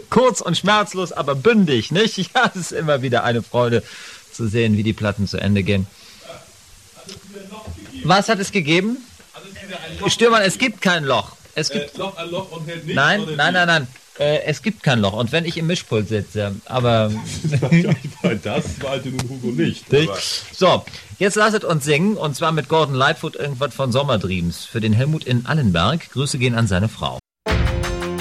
Kurz und schmerzlos, aber bündig, nicht? Ja, es ist immer wieder eine Freude zu sehen, wie die Platten zu Ende gehen. Was hat es gegeben? Stürmann, es gibt kein Loch. Es gibt ein Loch und hält nicht. Nein. Es gibt kein Loch. Und wenn ich im Mischpult sitze, aber... Das walte nun Hugo nicht. So, jetzt lasset uns singen, und zwar mit Gordon Lightfoot irgendwas von Sommerdreams für den Helmut in Allenberg. Grüße gehen an seine Frau.